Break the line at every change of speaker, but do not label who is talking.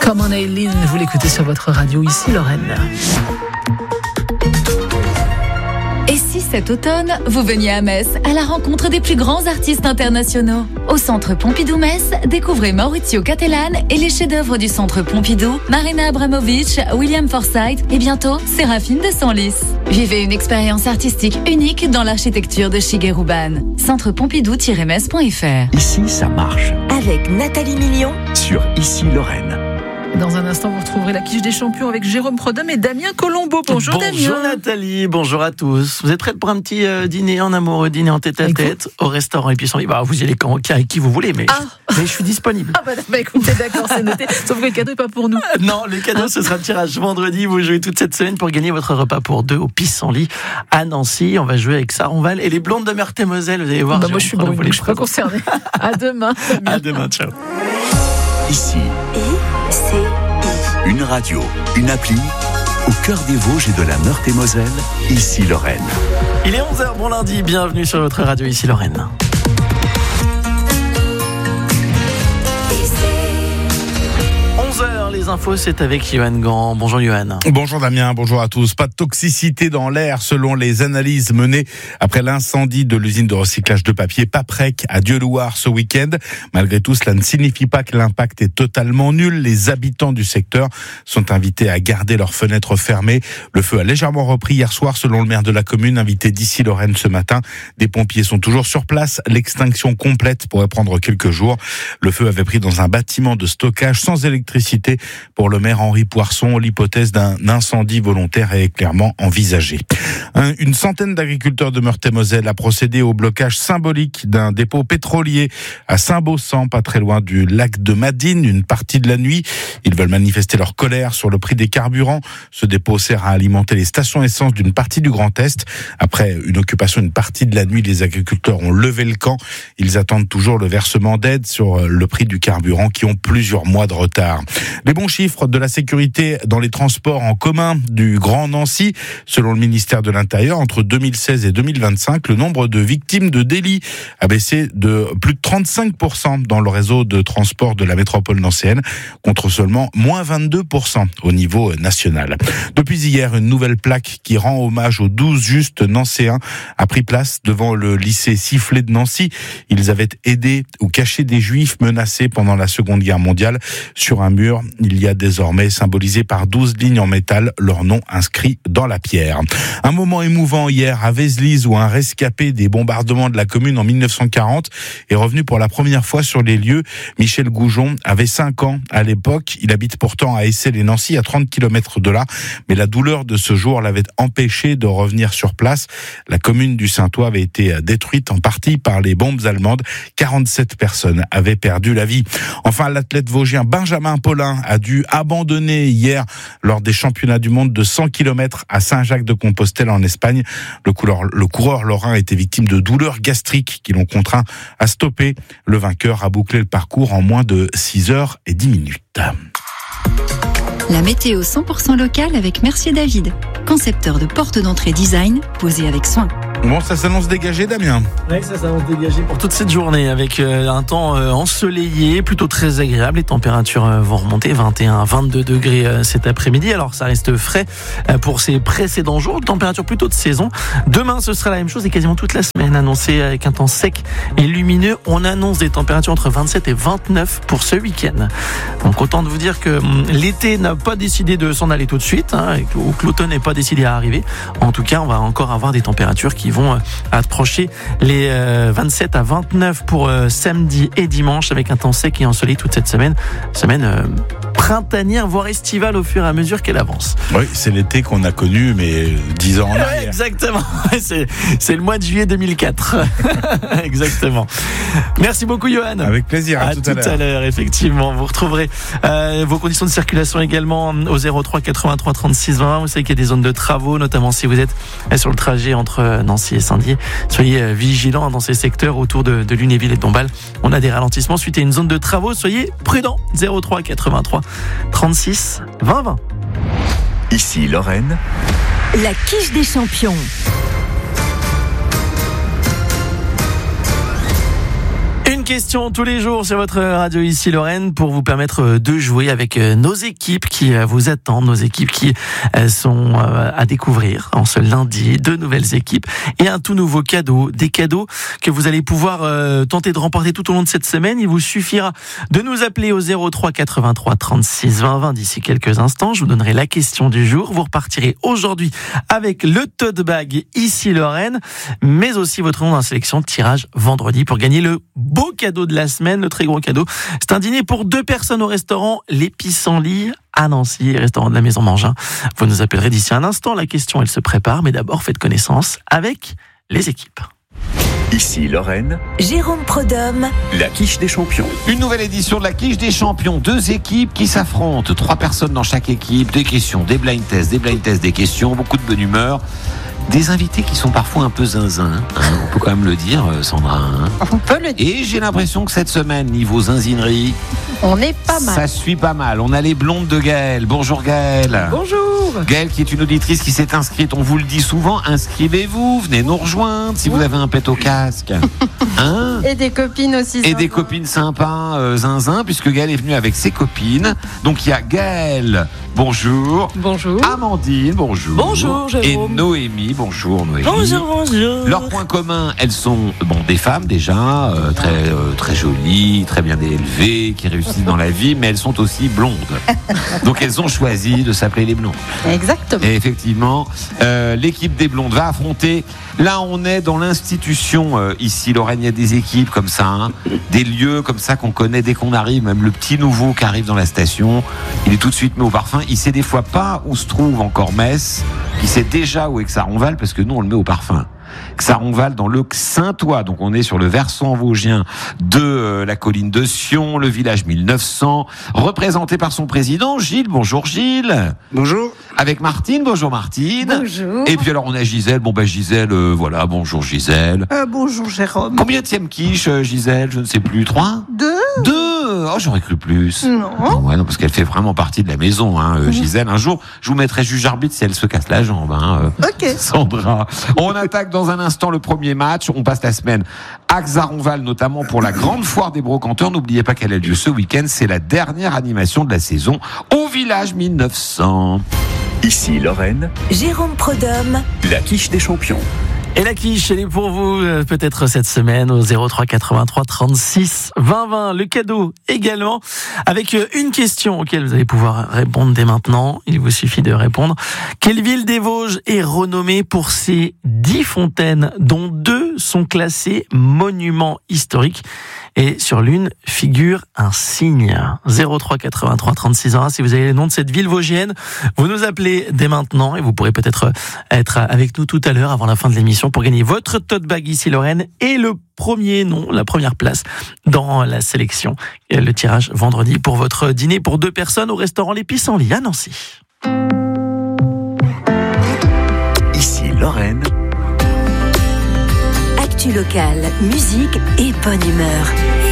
Come on Aileen, vous l'écoutez sur votre radio, ici Lorraine.
Et si cet automne, vous veniez à Metz à la rencontre des plus grands artistes internationaux? Au Centre Pompidou-Metz, découvrez Maurizio Cattelan et les chefs-d'œuvre du Centre Pompidou, Marina Abramovic, William Forsythe et bientôt Séraphine de Senlis. Vivez une expérience artistique unique dans l'architecture de Shigeru Ban. Centrepompidou-metz.fr.
Ici, ça marche.
Avec Nathalie Million
Sur Ici Lorraine.
Dans un instant, vous retrouverez la quiche des champions avec Jérôme Prodhomme et Damien Colombo. Bonjour Damien.
Bonjour Nathalie, bonjour à tous. Vous êtes prêts pour un petit dîner en amoureux, dîner en tête-à-tête au restaurant Épicerie? Vous y allez avec qui vous voulez, mais je suis disponible.
Écoutez, d'accord, c'est noté. Sauf que le cadeau n'est pas pour nous.
Non, le cadeau, ce sera le tirage vendredi. Vous jouez toute cette semaine pour gagner votre repas pour deux au Pissenlit à Nancy. On va jouer avec Saronval et les blondes de Meurthe-et-Moselle. Vous allez voir.
Moi, je suis brune, je ne suis pas concernée. À demain.
À demain, ciao.
Ici,
ICI.
une radio, une appli, au cœur des Vosges et de la Meurthe-et-Moselle, Ici Lorraine.
Il est 11h, bon lundi, bienvenue sur votre radio Ici Lorraine. Les infos, c'est avec Johan Gant. Bonjour Johan.
Bonjour Damien, bonjour à tous. Pas de toxicité dans l'air selon les analyses menées après l'incendie de l'usine de recyclage de papier Paprec à Dieulouard ce week-end. Malgré tout, cela ne signifie pas que l'impact est totalement nul. Les habitants du secteur sont invités à garder leurs fenêtres fermées. Le feu a légèrement repris hier soir selon le maire de la commune, invité d'Ici Lorraine ce matin. Des pompiers sont toujours sur place. L'extinction complète pourrait prendre quelques jours. Le feu avait pris dans un bâtiment de stockage sans électricité. Pour le maire Henri Poisson, l'hypothèse d'un incendie volontaire est clairement envisagée. Une centaine d'agriculteurs de Meurthe-et-Moselle a procédé au blocage symbolique d'un dépôt pétrolier à Saint-Baussan, pas très loin du lac de Madine, une partie de la nuit. Ils veulent manifester leur colère sur le prix des carburants. Ce dépôt sert à alimenter les stations essence d'une partie du Grand Est. Après une occupation une partie de la nuit, les agriculteurs ont levé le camp. Ils attendent toujours le versement d'aide sur le prix du carburant qui ont plusieurs mois de retard. Les bons chiffres de la sécurité dans les transports en commun du Grand Nancy. Selon le ministère de l'Intérieur, entre 2016 et 2025, le nombre de victimes de délits a baissé de plus de 35% dans le réseau de transport de la métropole nancéenne, contre seulement moins 22% au niveau national. Depuis hier, une nouvelle plaque qui rend hommage aux 12 justes nancéens a pris place devant le lycée Sifflet de Nancy. Ils avaient aidé ou caché des juifs menacés pendant la Seconde Guerre mondiale. Sur un mur, il y a désormais symbolisé par 12 lignes en métal, leur nom inscrit dans la pierre. Un moment émouvant hier à Vézelise où un rescapé des bombardements de la commune en 1940 est revenu pour la première fois sur les lieux. Michel Goujon avait 5 ans à l'époque. Il habite pourtant à Essel-et-Nancy, à 30 km de là. Mais la douleur de ce jour l'avait empêché de revenir sur place. La commune du Saintois avait été détruite en partie par les bombes allemandes. 47 personnes avaient perdu la vie. Enfin, l'athlète vosgien Benjamin Paulin a dû abandonner hier lors des championnats du monde de 100 km à Saint-Jacques-de-Compostelle en Espagne. Le coureur lorrain était victime de douleurs gastriques qui l'ont contraint à stopper. Le vainqueur a bouclé le parcours en moins de 6h10.
La météo 100% locale avec Mercier David, concepteur de portes d'entrée design posées avec soin.
Bon, ça s'annonce dégagé, Damien.
Oui, ça s'annonce dégagé pour toute cette journée avec un temps ensoleillé, plutôt très agréable. Les températures vont remonter 21 à 22 degrés cet après-midi. Alors, ça reste frais pour ces précédents jours. Température plutôt de saison. Demain, ce sera la même chose et quasiment toute la semaine annoncée avec un temps sec et lumineux. On annonce des températures entre 27 et 29 pour ce week-end. Donc, autant de vous dire que l'été n'a pas décidé de s'en aller tout de suite, ou que l'automne n'est pas décidé à arriver. En tout cas, on va encore avoir des températures qui vont approcher les 27 à 29 pour samedi et dimanche avec un temps sec et ensoleillé toute cette semaine printanière voire estivale au fur et à mesure qu'elle avance.
Oui, c'est l'été qu'on a connu mais 10 ans en arrière.
Ouais, exactement, c'est le mois de juillet 2004. Exactement. Merci beaucoup Johan.
Avec plaisir, à tout à l'heure.
Effectivement, vous retrouverez vos conditions de circulation également au 03 83 36 20. Vous savez qu'il y a des zones de travaux, notamment si vous êtes sur le trajet entre Nancy et Saint-Dié. Soyez vigilants dans ces secteurs autour de Lunéville et de Dombasle. On a des ralentissements suite à une zone de travaux. Soyez prudents. 03 83 36 20 20.
Ici Lorraine.
La quiche des champions.
Une question tous les jours sur votre radio ici Lorraine pour vous permettre de jouer avec nos équipes qui vous attendent, nos équipes qui sont à découvrir en ce lundi, 2 nouvelles équipes et un tout nouveau cadeau, des cadeaux que vous allez pouvoir tenter de remporter tout au long de cette semaine. Il vous suffira de nous appeler au 03 83 36 20 20 d'ici quelques instants. Je vous donnerai la question du jour. Vous repartirez aujourd'hui avec le tote bag ici Lorraine, mais aussi votre nom dans la sélection de tirage vendredi pour gagner le beau cadeau de la semaine, le très gros cadeau. C'est un dîner pour 2 personnes au restaurant Les Pissenlits à Nancy, restaurant de la Maison Mangin. Vous nous appellerez d'ici un instant. La question, elle se prépare, mais d'abord, faites connaissance avec les équipes.
Ici Lorraine,
Jérôme Prodhomme,
la quiche des champions.
Une nouvelle édition de la quiche des champions. 2 équipes qui s'affrontent. 3 personnes dans chaque équipe. Des questions, des blind tests, des questions. Beaucoup de bonne humeur. Des invités qui sont parfois un peu zinzin. On peut quand même le dire, Sandra.
On peut le dire.
Et j'ai l'impression que cette semaine, niveau zinzinerie,
on est pas mal.
Ça suit pas mal. On a les blondes de Gaëlle. Bonjour Gaëlle.
Bonjour.
Gaëlle qui est une auditrice qui s'est inscrite. On vous le dit souvent, inscrivez-vous, venez nous rejoindre si vous avez un pet au casque. Hein?
Et des copines aussi.
Et des copines sympas, zinzin, puisque Gaëlle est venue avec ses copines. Donc il y a Gaëlle, bonjour.
Bonjour.
Amandine, bonjour.
Bonjour, Jérôme.
Et Noémie, bonjour Noémie.
Bonjour.
Leurs points communs, elles sont des femmes déjà, très jolies, très bien élevées, qui réussissent dans la vie, mais elles sont aussi blondes. Donc elles ont choisi de s'appeler les blondes.
Exactement.
Et effectivement, l'équipe des blondes va affronter. Là, on est dans l'institution ici, Lorraine. Il y a des équipes comme ça, des lieux comme ça qu'on connaît dès qu'on arrive. Même le petit nouveau qui arrive dans la station, il est tout de suite mis au parfum. Il sait des fois pas où se trouve encore Metz. Il sait déjà où est Xaronval parce que nous on le met au parfum. Xaronval dans le Saintois, donc on est sur le versant vosgien de la colline de Sion, le village 1900, représenté par son président Gilles. Bonjour Gilles.
Bonjour.
Avec Martine. Bonjour Martine.
Bonjour.
Et puis alors on a Gisèle. Gisèle, voilà. Bonjour Gisèle.
Bonjour Jérôme.
Combienième quiche Gisèle? Je ne sais plus. 3?
2.
Oh, j'aurais cru plus.
Non.
Ouais, non, parce qu'elle fait vraiment partie de la maison, Gisèle. Un jour, je vous mettrai juge arbitre si elle se casse la jambe,
Ok.
Sandra. On attaque dans un instant le premier match. On passe la semaine à Xaronval, notamment pour la grande foire des brocanteurs. N'oubliez pas qu'elle a lieu ce week-end. C'est la dernière animation de la saison au village 1900.
Ici Lorraine,
Jérôme Prodhomme,
la quiche des champions.
Et la quiche, elle est pour vous peut-être cette semaine au 03 83 36 20 20. Le cadeau également avec une question auquel vous allez pouvoir répondre dès maintenant. Il vous suffit de répondre. Quelle ville des Vosges est renommée pour ses 10 fontaines dont 2 sont classées monuments historiques et sur l'une figure un cygne? 03 83 36 20. Si vous avez le nom de cette ville vosgienne, vous nous appelez dès maintenant et vous pourrez peut-être être avec nous tout à l'heure avant la fin de l'émission pour gagner votre tote bag ici Lorraine et le premier nom, la première place dans la sélection. Et le tirage vendredi pour votre dîner pour 2 personnes au restaurant Les Pissenlits à Nancy.
Ici Lorraine,
actu locale, musique et bonne humeur.